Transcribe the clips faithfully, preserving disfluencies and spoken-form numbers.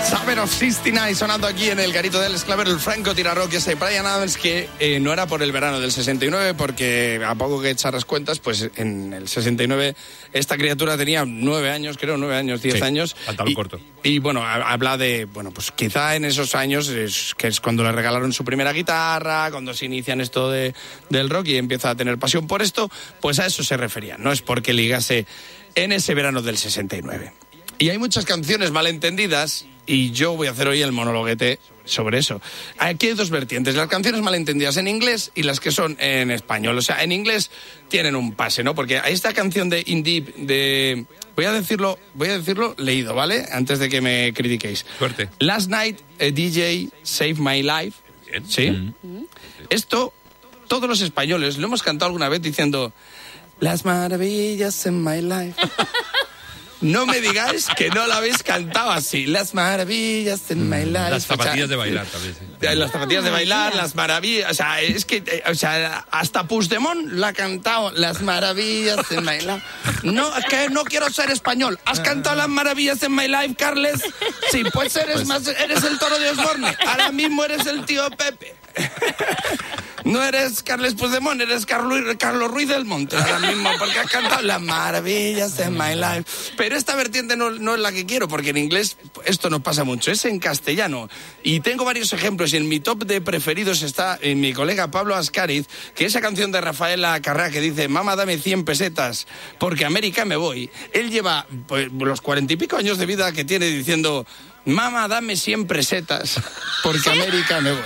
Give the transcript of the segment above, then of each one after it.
Summer of sesenta y nueve sonando aquí en el garito del esclavero, el Franco Tirarrock, ese Bryan Adams que eh, no era por el verano del sesenta y nueve, porque a poco que echar las cuentas, pues en el sesenta y nueve esta criatura tenía nueve años, creo, nueve años, diez sí, años. pantalón y, corto. Y bueno, habla de, bueno, pues quizá en esos años, es, que es cuando le regalaron su primera guitarra, cuando se inician esto de, del rock y empieza a tener pasión por esto, pues a eso se refería, no es porque ligase en ese verano del sesenta y nueve. Y hay muchas canciones malentendidas y yo voy a hacer hoy el monologuete sobre eso. Aquí hay dos vertientes, las canciones malentendidas en inglés y las que son en español. O sea, en inglés tienen un pase, ¿no? Porque hay esta canción de In Deep, de... Voy a decirlo, voy a decirlo leído, ¿vale? Antes de que me critiquéis. Suerte. Last night, a D J saved my life. ¿Sí? Mm-hmm. Esto, todos los españoles lo hemos cantado alguna vez diciendo... Las maravillas en my life... No me digáis que no la habéis cantado así. Las maravillas en my life. Las zapatillas o sea, de bailar también, sí. Las zapatillas de bailar, las maravillas. O sea, es que, o sea, hasta Puigdemont la ha cantado. Las maravillas en my life. No, es que no quiero ser español. ¿Has cantado las maravillas en my life, Carles? Sí, pues eres pues... más, eres el Toro de Osborne. Ahora mismo eres el tío Pepe. No eres Carles Puigdemont, eres Carlos, Carlos Ruiz del Monte ahora mismo, porque has cantado las maravillas en my life. Pero esta vertiente no, no es la que quiero, porque en inglés esto no pasa mucho, es en castellano. Y tengo varios ejemplos, y en mi top de preferidos está en mi colega Pablo Ascariz, que esa canción de Rafaela Carrá que dice, mamá, dame cien pesetas, porque a América me voy. Él lleva pues, los cuarenta y pico años de vida que tiene diciendo... Mamá, dame cien pesetas, porque a América me voy.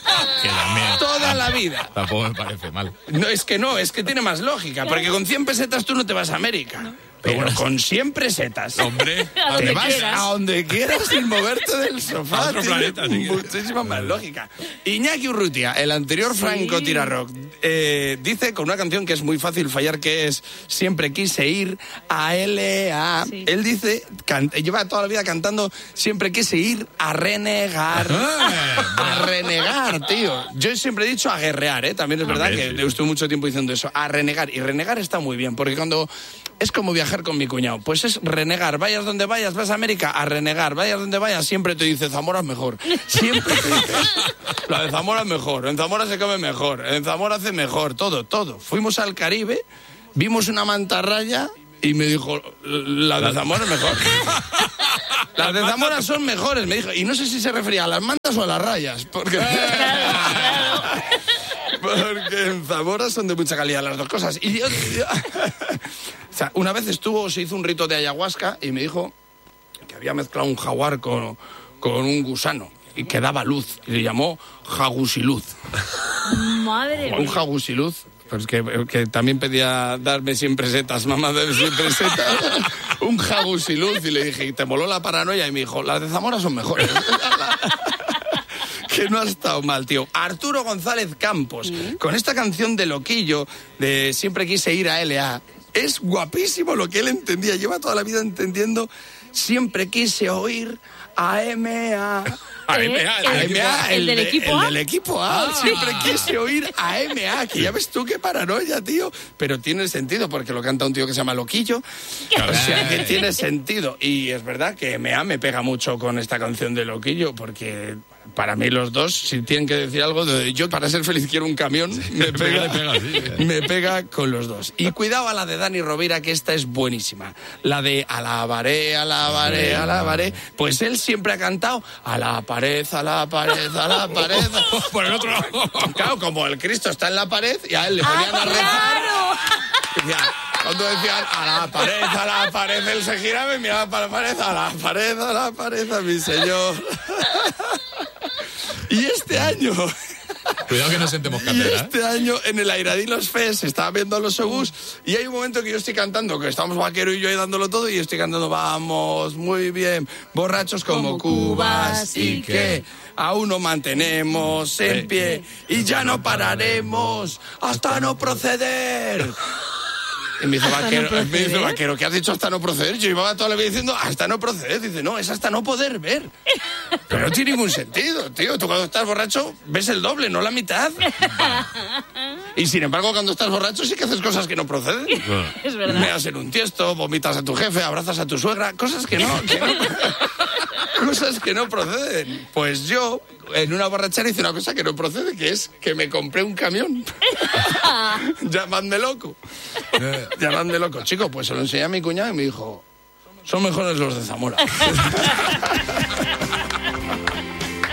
Toda la vida. Tampoco me parece mal. No, es que no, es que tiene más lógica, porque con cien pesetas tú no te vas a América. No. Pero bueno, con cien pesetas, hombre, te vas quieras. a donde quieras sin moverte del sofá. A otro planeta, tiene muchísima más lógica. Iñaki Urrutia, el anterior sí. Franco Tirarrock, eh, dice con una canción que es muy fácil fallar, que es Siempre quise ir a L A. Sí. Él dice, can, lleva toda la vida cantando Siempre quise ir a renegar. A renegar, tío. Yo siempre he dicho a guerrear, ¿eh? También es verdad a ver, que sí. estuve mucho tiempo diciendo eso. A renegar. Y renegar está muy bien, porque cuando... Es como viajar con mi cuñado, pues es renegar, vayas donde vayas, vas a América, a renegar, vayas donde vayas, siempre te dice Zamora es mejor, siempre te dice, la de Zamora es mejor, en Zamora se come mejor, en Zamora hace mejor, todo, todo. Fuimos al Caribe, vimos una mantarraya y me dijo, la de Zamora es mejor. Las de Zamora son mejores, me dijo, y no sé si se refería a las mantas o a las rayas, porque... Porque en Zamora son de mucha calidad las dos cosas. Y yo, yo... O sea, una vez estuvo, se hizo un rito de ayahuasca y me dijo que había mezclado un jaguar con, con un gusano y que daba luz. Y le llamó jagusiluz. Madre mía. Un jagusiluz. Pues que, que también pedía darme cien pesetas, mamá, dame cien pesetas. Un jagusiluz. Y le dije, ¿te moló la paranoia? Y me dijo, las de Zamora son mejores. Que no ha estado mal, tío. Arturo González Campos, ¿sí? Con esta canción de Loquillo, de Siempre quise ir a L A, es guapísimo lo que él entendía. Lleva toda la vida entendiendo Siempre quise oír a M A. A M A, el, el, el, el, el del equipo A. El del equipo A. Ah. Siempre quise oír a M A, que ya ves tú qué paranoia, tío. Pero tiene sentido, porque lo canta un tío que se llama Loquillo. Claro. O sea, que tiene sentido. Y es verdad que M A me pega mucho con esta canción de Loquillo, porque... Para mí los dos, si tienen que decir algo, yo para ser feliz quiero un camión, sí, me, pega, me, pega, sí. me pega con los dos. Y cuidado a la de Dani Rovira, que esta es buenísima. La de alabaré, alabaré, alabaré. Pues él siempre ha cantado a la pared, a la pared, a la pared. Por el otro lado. Claro, como el Cristo está en la pared y a él le ponían ah, a rezar. Claro. Cuando decían a la pared, a la pared, él se giraba y miraba para la pared, a la pared, a la pared, a mi señor. Y este año... Cuidado que no sentemos Y cátedra. este año en el Airadilos Fest se estaba viendo a los obús y hay un momento que yo estoy cantando, que estamos Vaquero y yo ahí dándolo todo y yo estoy cantando, vamos, muy bien, borrachos como, como cubas y que aún nos mantenemos en pie y ya no pararemos hasta no proceder. Y me dice, vaquero, no me dice, Vaquero, ¿qué has dicho hasta no proceder? Yo iba toda la vida diciendo, hasta no proceder. Dice, no, es hasta no poder ver. Pero no tiene ningún sentido, tío. Tú cuando estás borracho ves el doble, no la mitad. Y sin embargo, cuando estás borracho sí que haces cosas que no proceden. Es verdad. Meas en un tiesto, vomitas a tu jefe, abrazas a tu suegra, cosas que no... Que no cosas que no proceden. Pues yo, en una borrachera, hice una cosa que no procede, que es que me compré un camión. Llamadme loco. Llamadme loco. Chico, pues se lo enseñé a mi cuñado y me dijo, son mejores los de Zamora.